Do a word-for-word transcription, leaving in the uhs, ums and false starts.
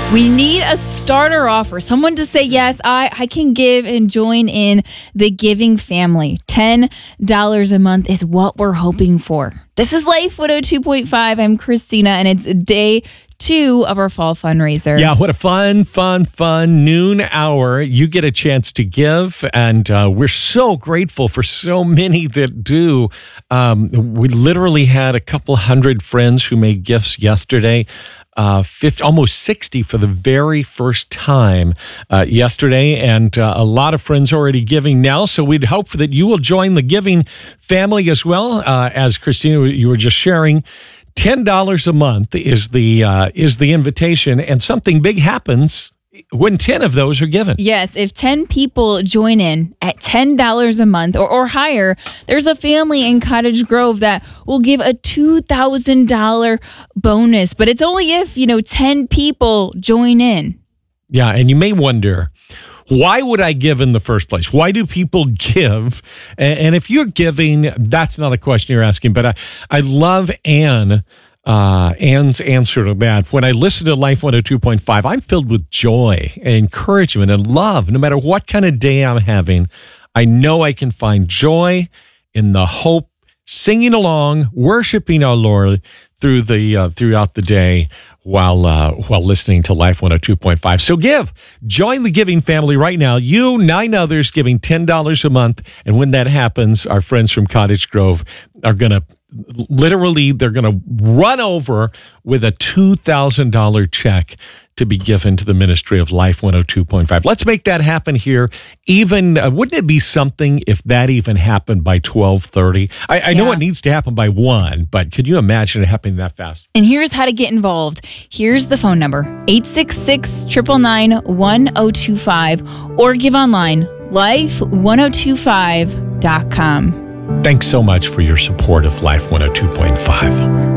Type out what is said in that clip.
We need a starter offer. Someone to say, yes, I, I can give and join in the giving family. ten dollars a month is what we're hoping for. This is Life one oh two point five. I'm Christina, and it's day two of our fall fundraiser. Yeah, what a fun, fun, fun noon hour. You get a chance to give, and uh, we're so grateful for so many that do. Um, we literally had a couple hundred friends who made gifts yesterday. Uh, fifty, almost sixty for the very first time uh, yesterday, and uh, a lot of friends already giving now. So we'd hope that you will join the giving family as well. Uh, as Christina, you were just sharing, ten dollars a month is the uh, is the invitation, and something big happens when ten of those are given. Yes, if ten people join in at ten dollars a month or, or higher, there's a family in Cottage Grove that will give a two thousand dollars bonus. But it's only if, you know, ten people join in. Yeah, and you may wonder, why would I give in the first place? Why do people give? And if you're giving, that's not a question you're asking. But I, I love Anne. Uh, Anne's answer to that. When I listen to Life one oh two point five, I'm filled with joy, encouragement, and love. No matter what kind of day I'm having, I know I can find joy in the hope, singing along, worshiping our Lord through the uh, throughout the day while uh, while listening to Life one oh two point five. So give. Join the giving family right now. You, nine others, giving ten dollars a month. And when that happens, our friends from Cottage Grove are going to Literally, they're going to run over with a two thousand dollars check to be given to the ministry of Life one oh two point five. Let's make that happen here. Even, uh, wouldn't it be something if that even happened by twelve thirty? I, I yeah. know it needs to happen by one, but could you imagine it happening that fast? And here's how to get involved. Here's the phone number, eight six six, nine nine nine, one oh two five, or give online, life one oh two five dot com. Thanks so much for your support of Life one oh two point five.